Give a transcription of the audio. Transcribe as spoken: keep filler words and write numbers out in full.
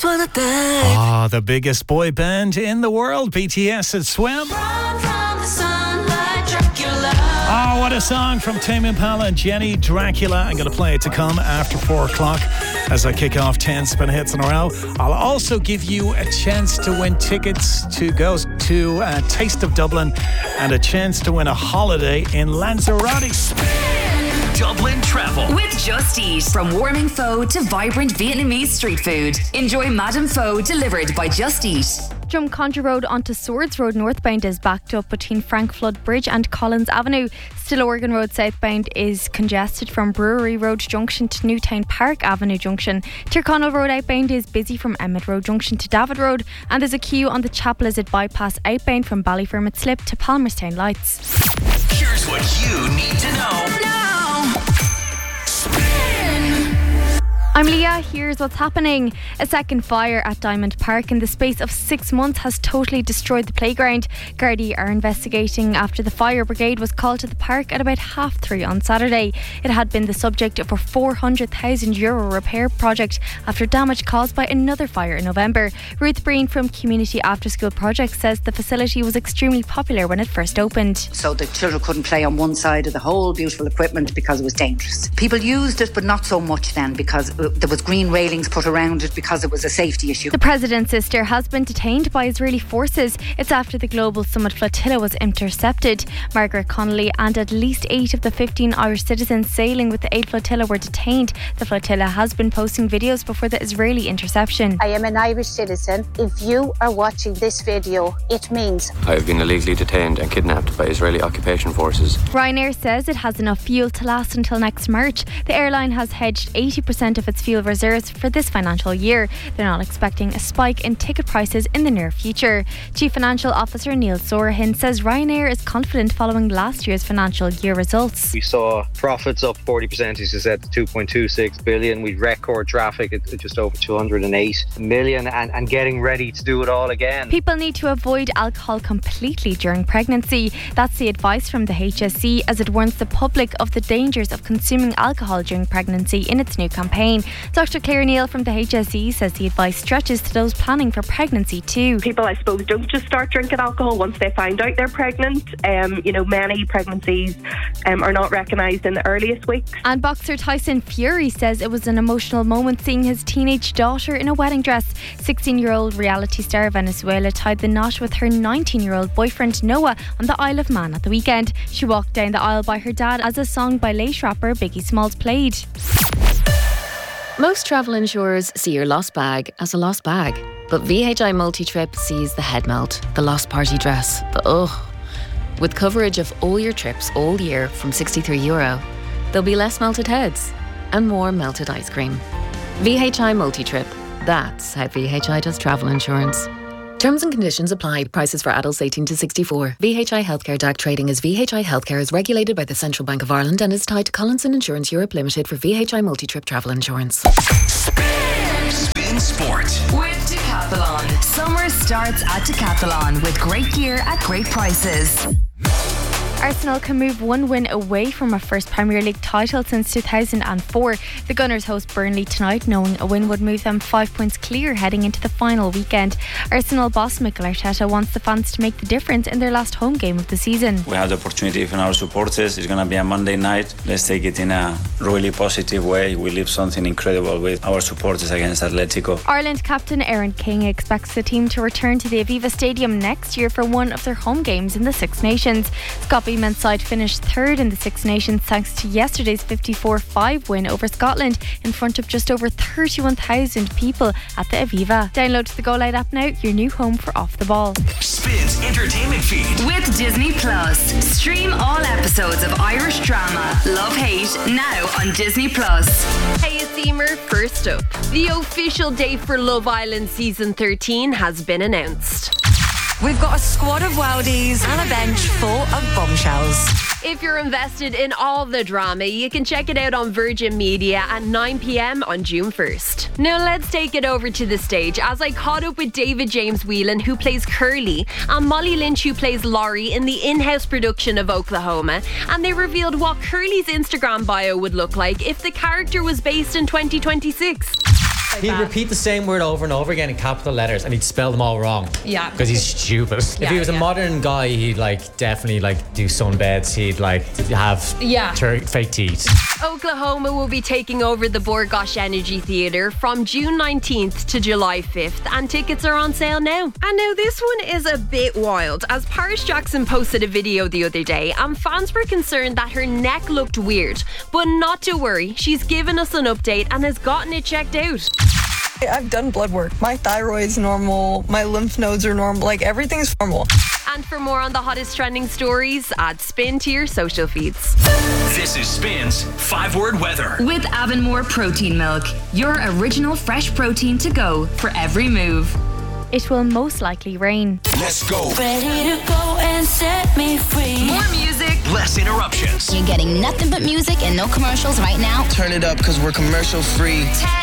just wanna thank. Ah, the biggest boy band in the world, B T S at Swim. Run from the sunlight, Dracula. Oh, what a song from Tame Impala and Jenny Dracula. I'm going to play it to come after four o'clock as I kick off ten spin hits in a row. I'll also give you a chance to win tickets to go to uh, Taste of Dublin and a chance to win a holiday in Lanzarote. Dublin Travel with Just Eat. From warming pho to vibrant Vietnamese street food, enjoy Madame Pho delivered by Just Eat. Drumcondra Road onto Swords Road northbound is backed up between Frank Flood Bridge and Collins Avenue. Still Oregon Road southbound is congested from Brewery Road Junction to Newtown Park Avenue Junction. Tyrconnell Road outbound is busy from Emmett Road Junction to David Road, and there's a queue on the Chapel Is It bypass outbound from Ballyfermot Slip to Palmerstown Lights. Here's what you need to know now. I'm Leah, here's what's happening. A second fire at Diamond Park in the space of six months has totally destroyed the playground. Gardaí are investigating after the fire brigade was called to the park at about half three on Saturday. It had been the subject of a four hundred thousand euro repair project after damage caused by another fire in November. Ruth Breen from Community After School Project says the facility was extremely popular when it first opened. So the children couldn't play on one side of the whole beautiful equipment because it was dangerous. People used it, but not so much then because there was green railings put around it because it was a safety issue. The president's sister has been detained by Israeli forces. It's after the Global Summit flotilla was intercepted. Margaret Connolly and at least eight of the fifteen Irish citizens sailing with the aid flotilla were detained. The flotilla has been posting videos before the Israeli interception. I am an Irish citizen. If you are watching this video, it means I have been illegally detained and kidnapped by Israeli occupation forces. Ryanair says it has enough fuel to last until next March. The airline has hedged eighty percent of its fuel reserves for this financial year. They're not expecting a spike in ticket prices in the near future. Chief Financial Officer Neil Sorahan says Ryanair is confident following last year's financial year results. We saw profits up forty percent, as you said, to two point two six billion. We record traffic at just over two hundred eight million and, and getting ready to do it all again. People need to avoid alcohol completely during pregnancy. That's the advice from the H S E as it warns the public of the dangers of consuming alcohol during pregnancy in its new campaign. Doctor Claire Neal from the H S E says the advice stretches to those planning for pregnancy too. People, I suppose, don't just start drinking alcohol once they find out they're pregnant. Um, you know, many pregnancies um, are not recognised in the earliest weeks. And boxer Tyson Fury says it was an emotional moment seeing his teenage daughter in a wedding dress. sixteen-year-old reality star Venezuela tied the knot with her nineteen-year-old boyfriend Noah on the Isle of Man at the weekend. She walked down the aisle by her dad as a song by late rapper Biggie Smalls played. Most travel insurers see your lost bag as a lost bag. But V H I Multi-Trip sees the head melt, the lost party dress, the ugh. With coverage of all your trips all year from sixty-three euro, there'll be less melted heads and more melted ice cream. V H I Multi-Trip. That's how V H I does travel insurance. Terms and conditions apply. Prices for adults eighteen to sixty-four. V H I Healthcare D A C trading as V H I Healthcare is regulated by the Central Bank of Ireland and is tied to Collinson Insurance Europe Limited for V H I Multi-Trip travel insurance. Spin, Spin Sport with Decathlon. Summer starts at Decathlon with great gear at great prices. Arsenal can move one win away from a first Premier League title since two thousand four. The Gunners host Burnley tonight, knowing a win would move them five points clear heading into the final weekend. Arsenal boss Mikel Arteta wants the fans to make the difference in their last home game of the season. We have the opportunity from our supporters. It's going to be a Monday night. Let's take it in a really positive way. We leave something incredible with our supporters against Atletico. Ireland captain Aaron King expects the team to return to the Aviva Stadium next year for one of their home games in the Six Nations. Scott Men's side finished third in the Six Nations thanks to yesterday's fifty-four five win over Scotland in front of just over thirty-one thousand people at the Aviva. Download the Go Loud app now, your new home for Off the Ball. Spins entertainment feed with Disney Plus. Stream all episodes of Irish drama Love Hate now on Disney Plus. Hey, it's Emer. First up, the official date for Love Island season thirteen has been announced. We've got a squad of worldies and a bench full of bombshells. If you're invested in all the drama, you can check it out on Virgin Media at nine p.m. on June first. Now let's take it over to the stage as I caught up with David James Whelan, who plays Curly, and Molly Lynch, who plays Laurie in the in-house production of Oklahoma, and they revealed what Curly's Instagram bio would look like if the character was based in twenty twenty-six. like He'd that. repeat the same word over and over again in capital letters, and he'd spell them all wrong. Yeah. Because he's stupid. Yeah, if he was yeah. a modern guy, he'd like definitely like do sunbeds. He'd like have Yeah. tur- fake teeth. Oklahoma will be taking over the Borgosh Energy Theatre from June nineteenth to July fifth, and tickets are on sale now. And now this one is a bit wild, as Paris Jackson posted a video the other day and fans were concerned that her neck looked weird. But not to worry, she's given us an update and has gotten it checked out. I've done blood work. My thyroid's normal, my lymph nodes are normal, like everything's normal. And for more on the hottest trending stories, add Spin to your social feeds. This is Spin's five-word weather. With Avonmore Protein Milk, your original fresh protein to go for every move. It will most likely rain. Let's go. Ready to go and set me free. More music. Less interruptions. You're getting nothing but music and no commercials right now. Turn it up because we're commercial free. ten